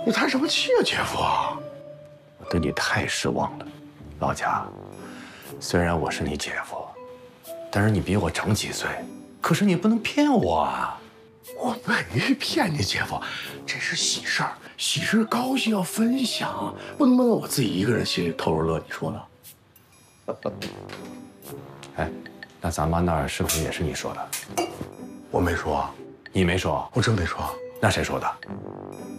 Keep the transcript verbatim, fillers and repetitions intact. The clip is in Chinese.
你叹什么气啊，姐夫？ 我对你太失望了，老贾。虽然我是你姐夫，但是你比我长几岁，可是你不能骗我啊！ 我没骗你，姐夫，这是喜事儿，喜事高兴要分享，不能不能我自己一个人心里偷着乐，你说呢？ 哎，那咱妈那儿是不是也是你说的？ 我没说， 你没说， 我真没说。 那谁说的？